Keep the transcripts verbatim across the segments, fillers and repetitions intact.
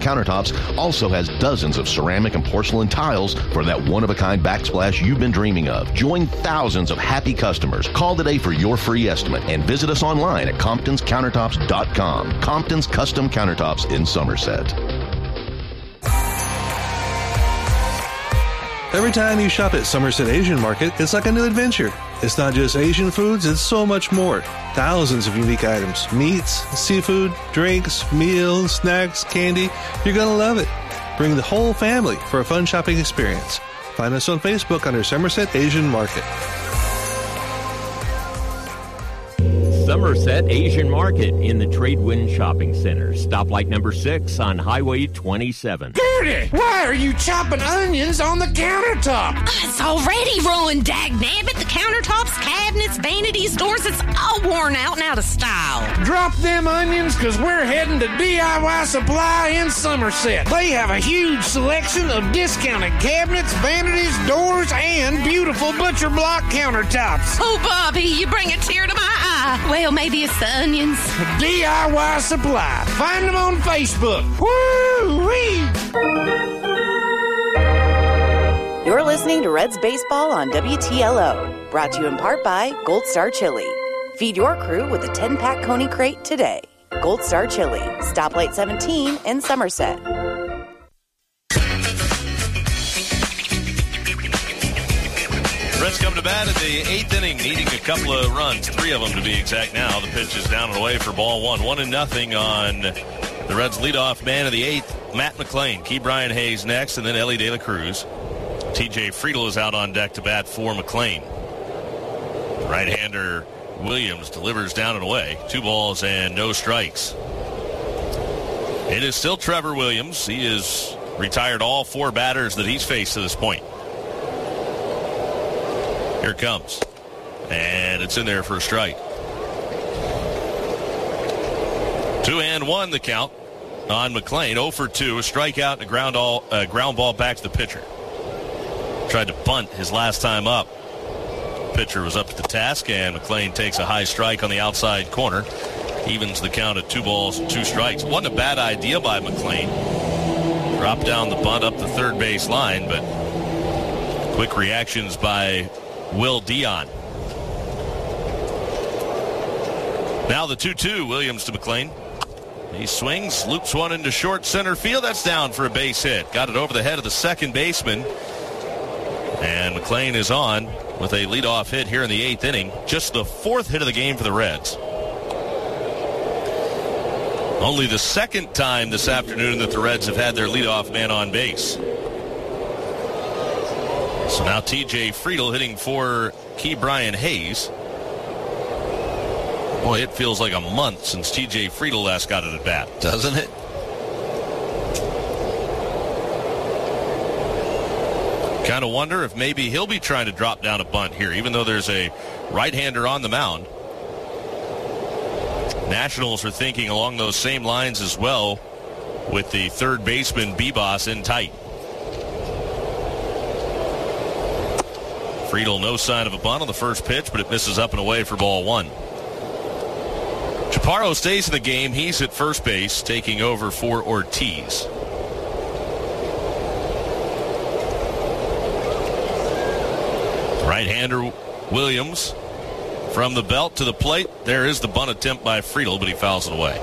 Countertops also has dozens of ceramic and porcelain tiles for that one-of-a-kind backsplash you've been dreaming of. Join thousands of happy customers. Call today for your free estimate and visit us online at comptons countertops dot com. Compton's Custom Countertops in Somerset. Every time you shop at Somerset Asian Market, it's like a new adventure. It's not just Asian foods, it's so much more. Thousands of unique items, meats, seafood, drinks, meals, snacks, candy. You're going to love it. Bring the whole family for a fun shopping experience. Find us on Facebook under Somerset Asian Market. Somerset Asian Market in the Tradewind Shopping Center. Stoplight number six on Highway twenty-seven. Gertie, why are you chopping onions on the countertop? It's already ruined, dagnabbit. The countertops, cabinets, vanities, doors, it's all worn out and out of style. Drop them onions, because we're heading to D I Y Supply in Somerset. They have a huge selection of discounted cabinets, vanities, doors, and beautiful butcher block countertops. Oh, Bobby, you bring a tear to my eye. Well, maybe it's the onions. D I Y Supply. Find them on Facebook. Woo-wee! You're listening to Reds Baseball on W T L O. Brought to you in part by Gold Star Chili. Feed your crew with a ten-pack Coney Crate today. Gold Star Chili. Stoplight seventeen in Somerset. Reds come to bat in the eighth inning, needing a couple of runs, three of them to be exact now. The pitch is down and away for ball one. One and nothing on the Reds' leadoff man of the eighth, Matt McLean. Key Brian Hayes next, and then Ellie De La Cruz. T J Friedl is out on deck to bat for McLean. Right-hander Williams delivers down and away. Two balls and no strikes. It is still Trevor Williams. He has retired all four batters that he's faced to this point. Here it comes. And it's in there for a strike. Two and one the count on McLean. oh for two. A strikeout and a ground, all, uh, ground ball back to the pitcher. Tried to bunt his last time up. Pitcher was up to the task, and McLean takes a high strike on the outside corner. Evens the count at two balls and two strikes. Wasn't a bad idea by McLean. Dropped down the bunt up the third base line, but quick reactions by Will Dion. Now the two two, Williams to McLean. He swings, loops one into short center field. That's down for a base hit. Got it over the head of the second baseman. And McLean is on with a leadoff hit here in the eighth inning. Just the fourth hit of the game for the Reds. Only the second time this afternoon that the Reds have had their leadoff man on base. So now T J Friedl hitting for Key Brian Hayes. Boy, it feels like a month since T J Friedl last got it at bat. Doesn't it? Kind of wonder if maybe he'll be trying to drop down a bunt here, even though there's a right-hander on the mound. Nationals are thinking along those same lines as well, with the third baseman Bebos in tight. Friedl, no sign of a bunt on the first pitch, but it misses up and away for ball one. Chaparro stays in the game. He's at first base, taking over for Ortiz. Right-hander Williams from the belt to the plate. There is the bunt attempt by Friedl, but he fouls it away.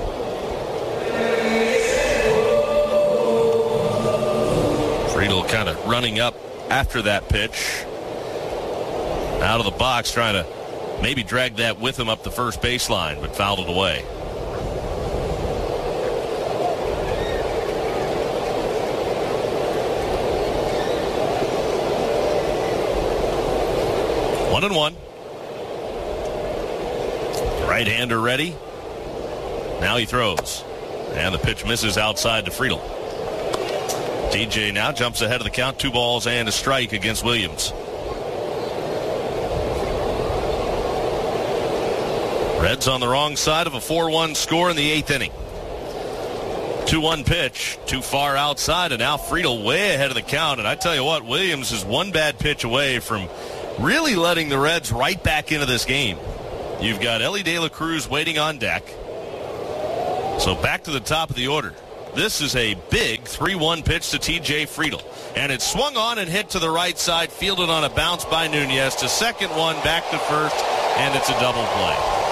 Friedl kind of running up after that pitch. Out of the box, trying to maybe drag that with him up the first baseline, but fouled it away. One and one. Right-hander ready. Now he throws. And the pitch misses outside to Friedl. T J now jumps ahead of the count. Two balls and a strike against Williams. Reds on the wrong side of a four one score in the eighth inning. two one pitch, too far outside, and now Friedl way ahead of the count. And I tell you what, Williams is one bad pitch away from really letting the Reds right back into this game. You've got Ellie De La Cruz waiting on deck. So back to the top of the order. This is a big three one pitch to T J Friedel. And it's swung on and hit to the right side, fielded on a bounce by Nunez to second one, back to first, and it's a double play.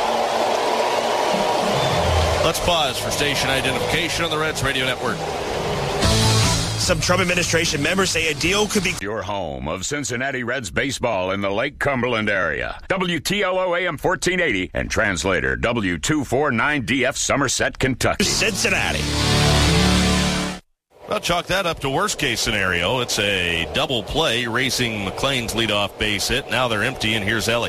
Let's pause for station identification on the Reds Radio Network. Some Trump administration members say a deal could be... Your home of Cincinnati Reds baseball in the Lake Cumberland area. W T L O A M fourteen eighty and translator W two forty-nine D F Somerset, Kentucky. Cincinnati. Well, chalk that up to worst case scenario. It's a double play, racing McLean's leadoff base hit. Now they're empty, and here's Ellie.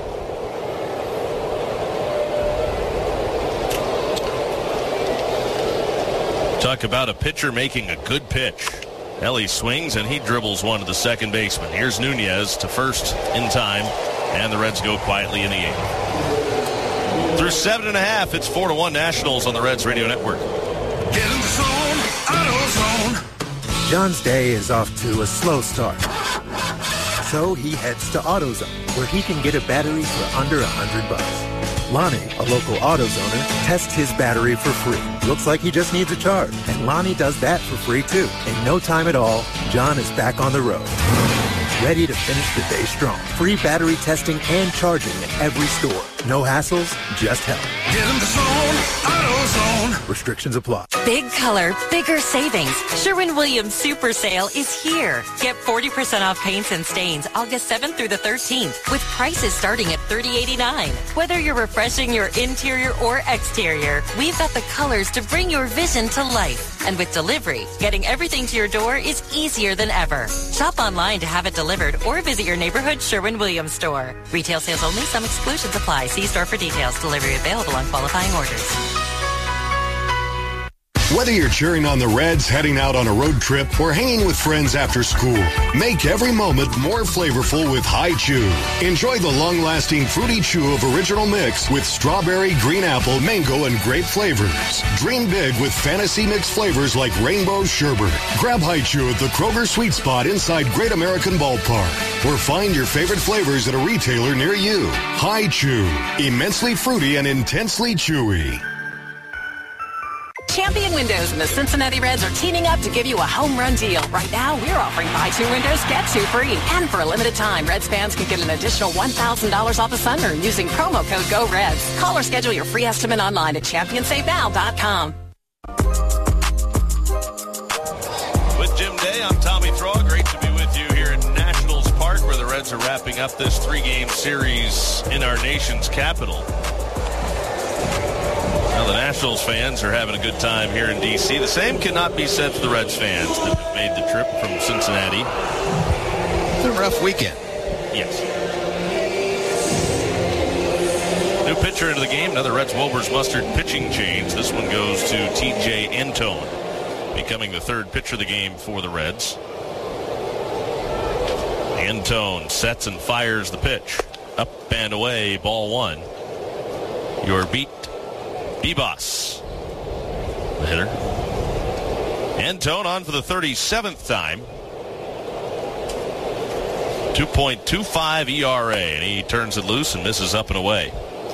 Talk about a pitcher making a good pitch. Ellie swings, and he dribbles one to the second baseman. Here's Nunez to first in time, and the Reds go quietly in the eighth. Through seven and a half, it's four to one Nationals on the Reds Radio Network. Get in the zone, AutoZone. John's day is off to a slow start. So he heads to AutoZone, where he can get a battery for under a hundred bucks. Lonnie, a local AutoZoner, tests his battery for free. Looks like he just needs a charge, and Lonnie does that for free too. In no time at all, John is back on the road, ready to finish the day strong. Free battery testing and charging at every store. No hassles, just help. Get in the zone, AutoZone. Restrictions apply. Big color, bigger savings. Sherwin-Williams Super Sale is here. Get forty percent off paints and stains August seventh through the thirteenth with prices starting at thirty eighty-nine. Whether you're refreshing your interior or exterior, we've got the colors to bring your vision to life. And with delivery, getting everything to your door is easier than ever. Shop online to have it delivered or visit your neighborhood Sherwin-Williams store. Retail sales only. Some exclusions apply. See store for details. Delivery available on qualifying orders. Whether you're cheering on the Reds, heading out on a road trip, or hanging with friends after school, make every moment more flavorful with Hi-Chew. Enjoy the long-lasting fruity chew of original mix with strawberry, green apple, mango, and grape flavors. Dream big with fantasy mix flavors like rainbow sherbet. Grab Hi-Chew at the Kroger Sweet Spot inside Great American Ballpark, or find your favorite flavors at a retailer near you. Hi-Chew, immensely fruity and intensely chewy. Champion Windows and the Cincinnati Reds are teaming up to give you a home run deal. Right now, we're offering buy two windows, get two free. And for a limited time, Reds fans can get an additional one thousand dollars off a sunroom using promo code GOREDS. Call or schedule your free estimate online at champion save now dot com. With Jim Day, I'm Tommy Thrall. Great to be with you here at Nationals Park, where the Reds are wrapping up this three-game series in our nation's capital. Now, the Nationals fans are having a good time here in D C. The same cannot be said for the Reds fans that have made the trip from Cincinnati. It's a rough weekend. Yes. New pitcher into the game. Another Reds Wolbers Mustard pitching change. This one goes to T J Antone, becoming the third pitcher of the game for the Reds. Antone sets and fires the pitch. Up and away, ball one. Your beat. Bibas, the hitter. Antone on for the thirty-seventh time. two point two five E R A, and he turns it loose and misses up and away.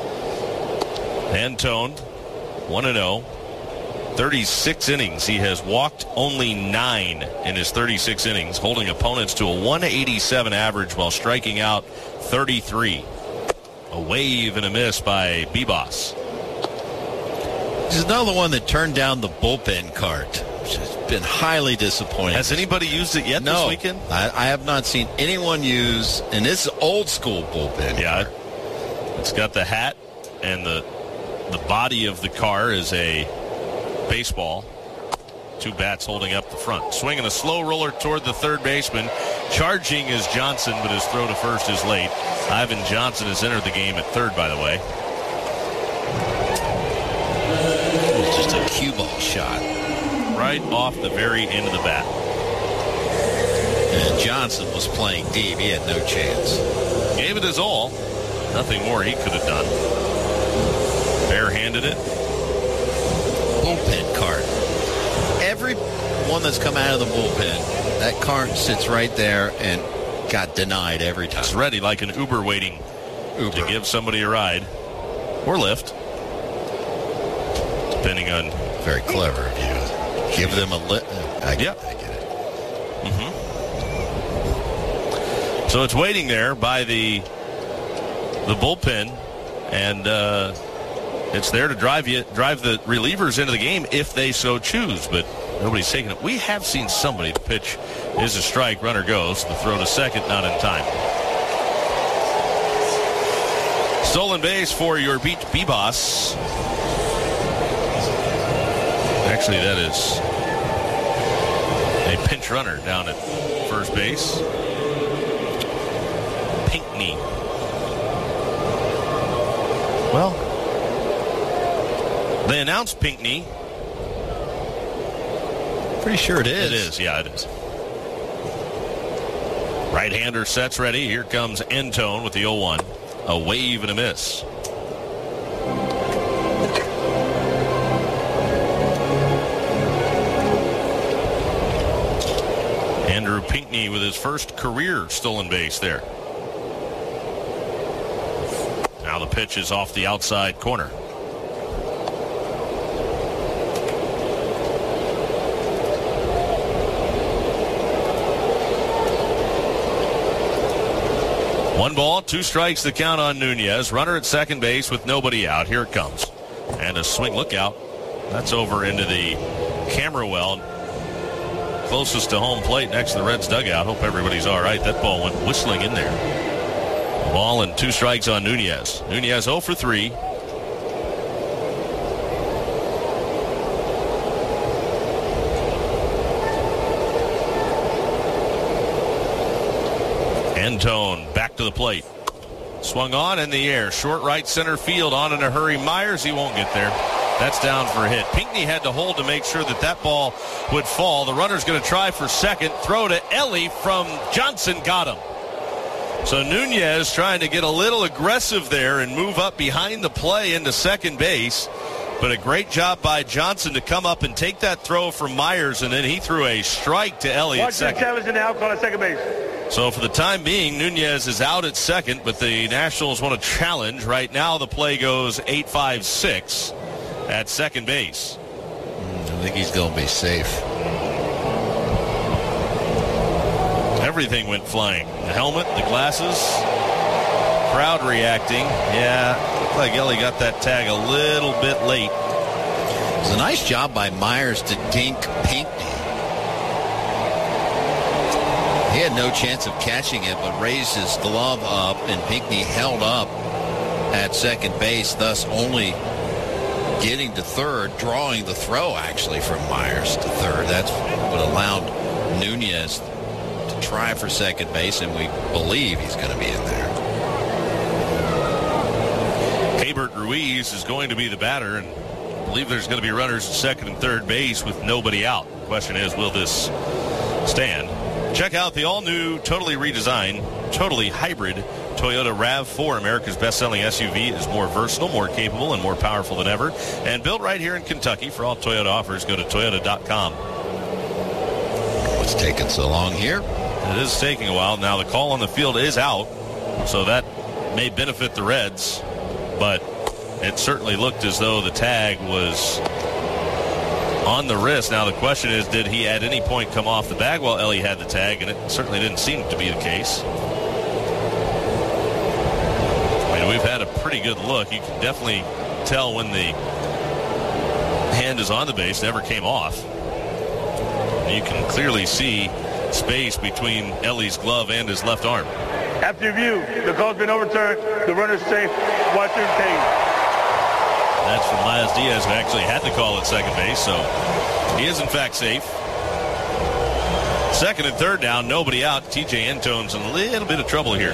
Antone, one and oh. thirty-six innings. He has walked only nine in his thirty-six innings, holding opponents to a one eighty-seven average while striking out thirty-three. A wave and a miss by Bibas. He's another one that turned down the bullpen cart, which has been highly disappointing. Has anybody used it yet no, this weekend? I, I have not seen anyone use, and this is old school bullpen. Yeah, cart. It's got the hat, and the the body of the car is a baseball. Two bats holding up the front. Swinging a slow roller toward the third baseman. Charging is Johnson, but his throw to first is late. Ivan Johnson has entered the game at third, by the way. Just a cue ball shot. Right off the very end of the bat. And Johnson was playing deep. He had no chance. Gave it his all. Nothing more he could have done. Barehanded it. Bullpen cart. Every one that's come out of the bullpen, that cart sits right there and got denied every time. It's ready like an Uber waiting Uber. to give somebody a ride. Or Lyft. Depending on... Very clever of you. Give them a lit. I get, yep. I get it. Mm-hmm. So it's waiting there by the the bullpen, and uh, it's there to drive you drive the relievers into the game if they so choose. But nobody's taking it. We have seen somebody. The pitch is a strike. Runner goes. The throw to second, not in time. Stolen base for your beat B-Boss. Actually, that is a pinch runner down at first base. Pinckney. Well, they announced Pinckney. Pretty sure it is. It is, yeah, it is. Right-hander sets ready. Here comes Antone with the oh one. A wave and a miss. Andrew Pinckney with his first career stolen base there. Now the pitch is off the outside corner. One ball, two strikes, the count on Nunez. Runner at second base with nobody out. Here it comes. And a swing lookout. That's over into the camera well. Closest to home plate next to the Reds dugout. Hope everybody's all right. That ball went whistling in there. Ball and two strikes on Nunez. Nunez oh for three. Antone back to the plate. Swung on in the air. Short right center field on in a hurry. Myers, he won't get there. That's down for a hit. Pinckney had to hold to make sure that that ball would fall. The runner's going to try for second. Throw to Ellie from Johnson. Got him. So Nunez trying to get a little aggressive there and move up behind the play into second base. But a great job by Johnson to come up and take that throw from Myers, and then he threw a strike to Ellie at second. Washington now call at second base. So for the time being, Nunez is out at second, but the Nationals want to challenge. Right now the play goes eight five six at second base. I think he's going to be safe. Everything went flying. The helmet, the glasses, crowd reacting. Yeah, looked like Ellie got that tag a little bit late. It was a nice job by Myers to dink Pinckney. He had no chance of catching it, but raised his glove up, and Pinckney held up at second base, thus only getting to third, drawing the throw actually from Myers to third. That's what allowed Nunez to try for second base, and we believe he's going to be in there. Keibert Ruiz is going to be the batter, and I believe there's going to be runners at second and third base with nobody out. The question is, will this stand? Check out the all-new, totally redesigned, totally hybrid Toyota RAV four. America's best-selling S U V is more versatile, more capable, and more powerful than ever. And built right here in Kentucky. For all Toyota offers, go to toyota dot com. What's taking so long here? It is taking a while. Now, the call on the field is out, so that may benefit the Reds. But it certainly looked as though the tag was on the wrist. Now the question is, did he at any point come off the bag while Ellie had the tag? And it certainly didn't seem to be the case. I mean, we've had a pretty good look. You can definitely tell when the hand is on the base. It never came off. You can clearly see space between Ellie's glove and his left arm. After review, the call's been overturned. The runner's safe. Watch your tape. That's from Laz Diaz, who actually had the call at second base, so he is in fact safe. Second and third down, nobody out. T J Antone's in a little bit of trouble here.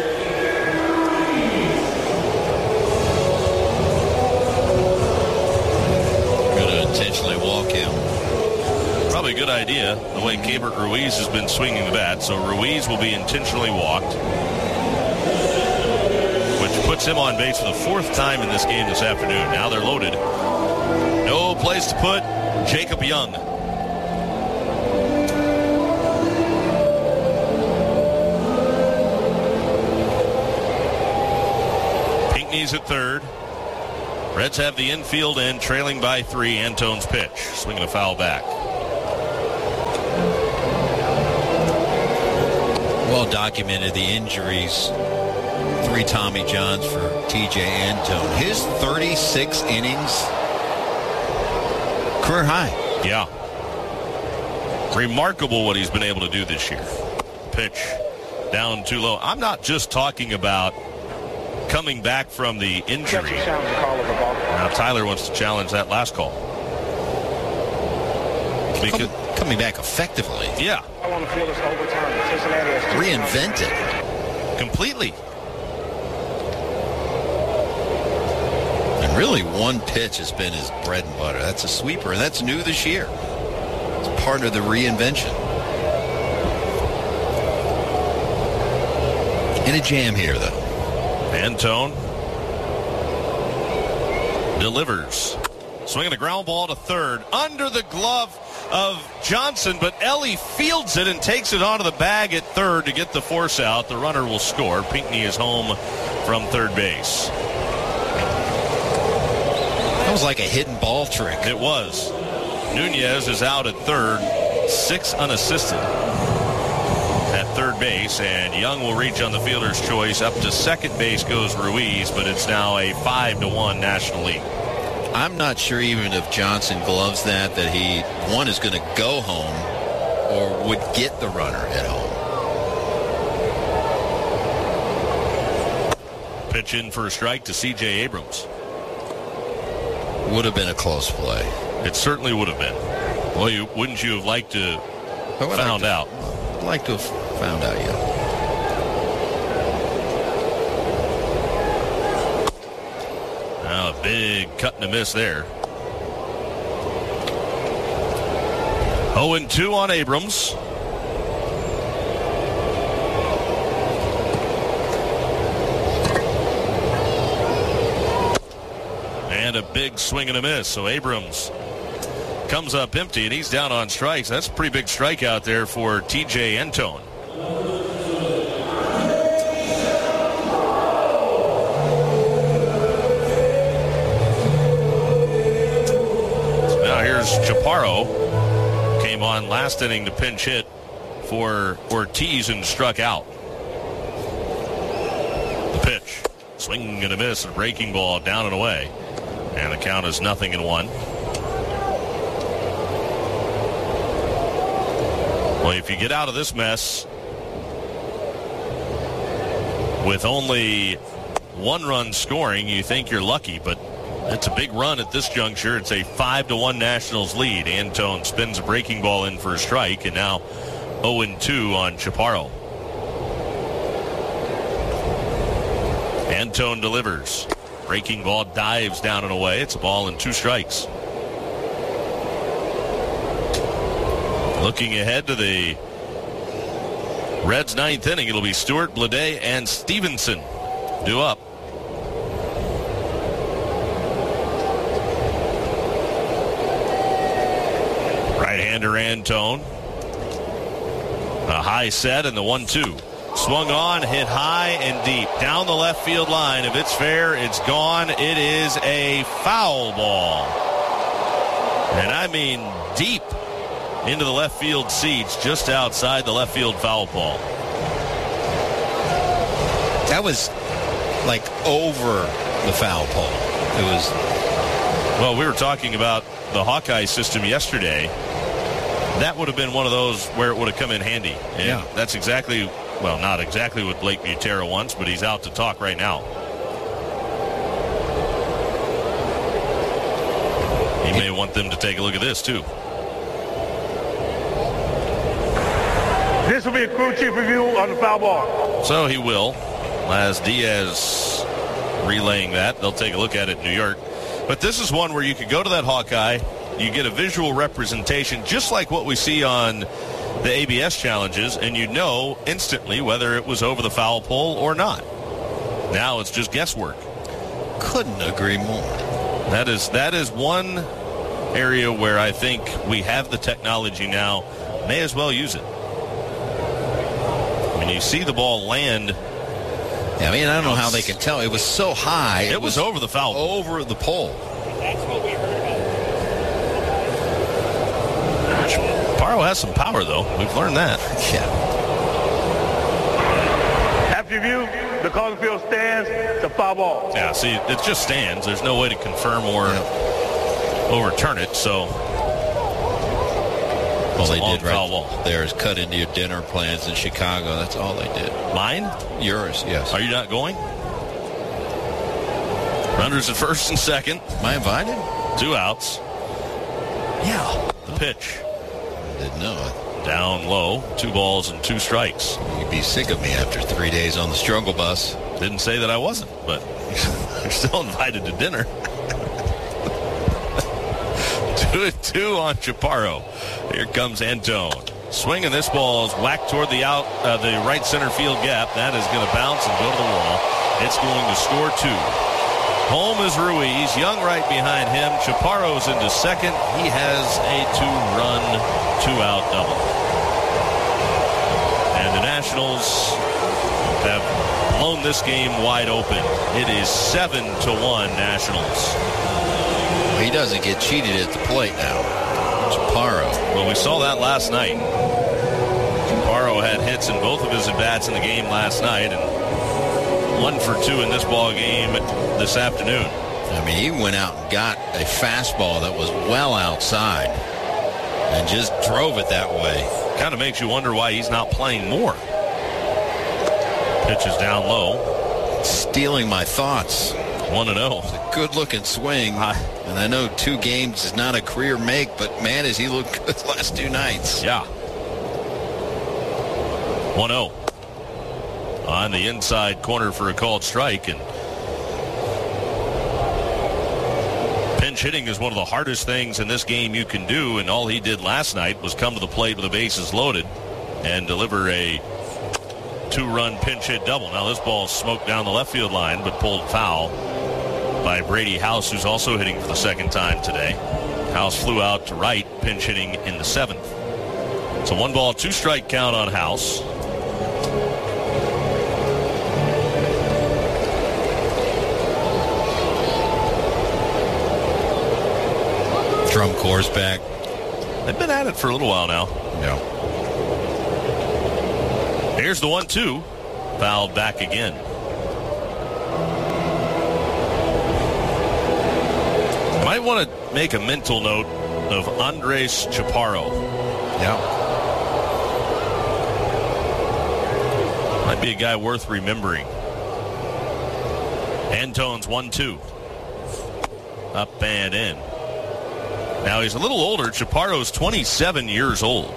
Going to intentionally walk him. Probably a good idea, the way Keibert Ruiz has been swinging the bat. So Ruiz will be intentionally walked, which puts him on base for the fourth time in this game this afternoon. Now they're loaded. No place to put Jacob Young. Pinckney's at third. Reds have the infield and trailing by three. Antone's pitch. Swinging a foul back. Well documented, the injuries. Three Tommy Johns for T J Antone. His thirty-six innings. Career high. Yeah. Remarkable what he's been able to do this year. Pitch down too low. I'm not just talking about coming back from the injury. Now Tyler wants to challenge that last call. Because, Come, coming back effectively. Yeah. I want to feel this overtime. Cincinnati has Reinvented. Completely. And really one pitch has been his bread and butter. That's a sweeper, and that's new this year. It's part of the reinvention. In a jam here, though. Antone delivers. Swinging a ground ball to third. Under the glove of Johnson, but Ellie fields it and takes it onto the bag at third to get the force out. The runner will score. Pinckney is home from third base. That was like a hidden ball trick. It was. Nunez is out at third. Six unassisted at third base, and Young will reach on the fielder's choice. Up to second base goes Ruiz, but it's now a five to one National League. I'm not sure even if Johnson gloves that, that he, one, is going to go home or would get the runner at home. Pitch in for a strike to C J Abrams. Would have been a close play. It certainly would have been. Well, you, wouldn't you have liked to have found like to, out? I'd like to have found out, yeah. Now a big cut and a miss there. oh and two on Abrams. And a big swing and a miss. So Abrams comes up empty, and he's down on strikes. That's a pretty big strikeout there for T J Antone. So now here's Chaparro. Came on last inning to pinch hit for Ortiz and struck out. The pitch. Swing and a miss. A breaking ball down and away. And the count is nothing in one. Well, if you get out of this mess with only one run scoring, you think you're lucky, but it's a big run at this juncture. It's a five to one Nationals lead. Antone spins a breaking ball in for a strike, and now oh and two on Chaparro. Antone delivers. Breaking ball dives down and away. It's a ball and two strikes. Looking ahead to the Reds' ninth inning, it'll be Stewart, Bleday, and Stevenson due up. Right-hander Antone. A high set and the one two. Swung on, hit high and deep. Down the left field line. If it's fair, it's gone. It is a foul ball. And I mean deep into the left field seats, just outside the left field foul ball. That was like over the foul pole. It was. Well, we were talking about the Hawkeye system yesterday. That would have been one of those where it would have come in handy. And yeah. That's exactly, well, not exactly what Blake Butera wants, but he's out to talk right now. He may want them to take a look at this, too. This will be a crew chief review on the foul ball. So he will. As Diaz relaying that, they'll take a look at it in New York. But this is one where you could go to that Hawkeye, you get a visual representation, just like what we see on the A B S challenges, and you know instantly whether it was over the foul pole or not. Now it's just guesswork. Couldn't agree more. That is that is one area where I think we have the technology now. May as well use it. When you see the ball land Yeah, I mean, I don't know how they can tell. It was so high. It, it was, was over the foul. Over the pole. That's what we heard about. Chaparro has some power, though. We've learned that. Yeah. After review, the calling field stands. It's a foul ball. Yeah, see, it just stands. There's no way to confirm or yeah. overturn it, so... All they did right there is cut into your dinner plans in Chicago. That's all they did. Mine? Yours, yes. Are you not going? Runners at first and second. Am I invited? Two outs. Yeah. The pitch. I didn't know it. Down low. Two balls and two strikes. You'd be sick of me after three days on the struggle bus. Didn't say that I wasn't, but you're still invited to dinner. Two two on Chaparro. Here comes Antone. Swinging this ball is whacked toward the out, uh, the right center field gap. That is going to bounce and go to the wall. It's going to score two. Home is Ruiz. Young right behind him. Chaparro's into second. He has a two-run, two-out double. And the Nationals have blown this game wide open. It is seven to one Nationals. He doesn't get cheated at the plate now. Chaparro. Well, we saw that last night. Chaparro had hits in both of his at-bats in the game last night, and one for two in this ball game this afternoon. I mean, he went out and got a fastball that was well outside and just drove it that way. Kind of makes you wonder why he's not playing more. Pitch is down low. Stealing my thoughts. one and oh. Good-looking swing. And I know two games is not a career make, but, man, has he looked good the last two nights. Yeah. one oh. On the inside corner for a called strike. And pinch hitting is one of the hardest things in this game you can do, and all he did last night was come to the plate with the bases loaded and deliver a two-run pinch hit double. Now this ball smoked down the left field line, but pulled foul by Brady House, who's also hitting for the second time today. House flew out to right, pinch hitting in the seventh. It's a one-ball, two-strike count on House. Drum corps back. They've been at it for a little while now. Yeah. Here's the one two. Fouled back again. Might want to make a mental note of Andres Chaparro. Yeah. Might be a guy worth remembering. Antone's one two. Up and in. Now he's a little older. Chaparro's twenty-seven years old.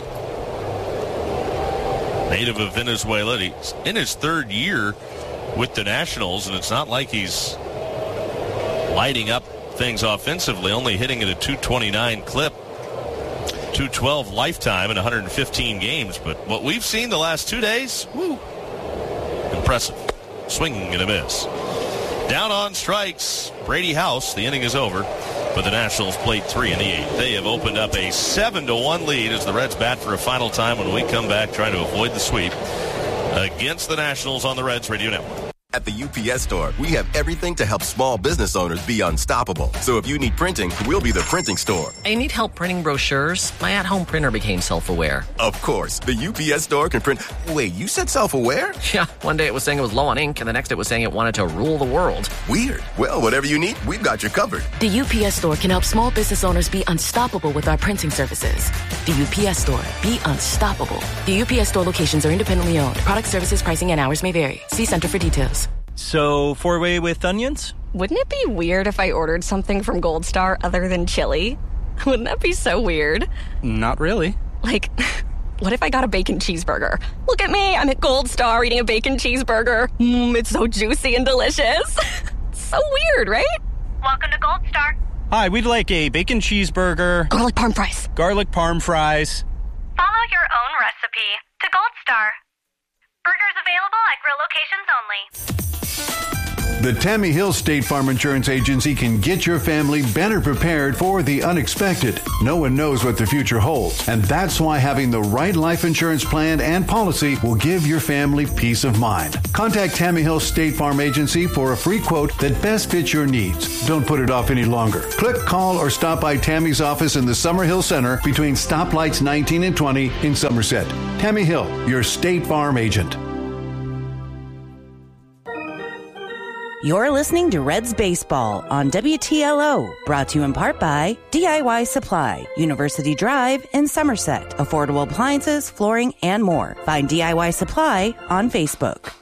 Native of Venezuela. He's in his third year with the Nationals, and it's not like he's lighting up things offensively, only hitting at a two twenty-nine clip, two twelve lifetime in one hundred fifteen games. But what we've seen the last two days, woo, impressive. Swinging and a miss. Down on strikes, Brady House. The inning is over, but the Nationals played three in the eighth. They have opened up a seven to one lead as the Reds bat for a final time when we come back trying to avoid the sweep against the Nationals on the Reds Radio Network. At the U P S Store, we have everything to help small business owners be unstoppable. So if you need printing, we'll be the printing store. I need help printing brochures. My at-home printer became self-aware. Of course. The U P S Store can print... Wait, you said self-aware? Yeah. One day it was saying it was low on ink, and the next it was saying it wanted to rule the world. Weird. Well, whatever you need, we've got you covered. The U P S Store can help small business owners be unstoppable with our printing services. The U P S Store. Be unstoppable. The U P S Store locations are independently owned. Product, services, pricing, and hours may vary. See Center for details. So, four-way with onions? Wouldn't it be weird if I ordered something from Gold Star other than chili? Wouldn't that be so weird? Not really. Like, what if I got a bacon cheeseburger? Look at me, I'm at Gold Star eating a bacon cheeseburger. Mmm, it's so juicy and delicious. So weird, right? Welcome to Gold Star. Hi, we'd like a bacon cheeseburger. Garlic parm fries. Garlic parm fries. Follow your own recipe to Gold Star. Burgers available at grill locations only. The Tammy Hill State Farm Insurance Agency can get your family better prepared for the unexpected. No one knows what the future holds, and that's why having the right life insurance plan and policy will give your family peace of mind. Contact Tammy Hill State Farm Agency for a free quote that best fits your needs. Don't put it off any longer. Click, call, or stop by Tammy's office in the Summerhill Center between stoplights nineteen and twenty in Somerset. Tammy Hill, your State Farm agent. You're listening to Reds Baseball on W T L O, brought to you in part by D I Y Supply, University Drive in Somerset. Affordable appliances, flooring, and more. Find D I Y Supply on Facebook.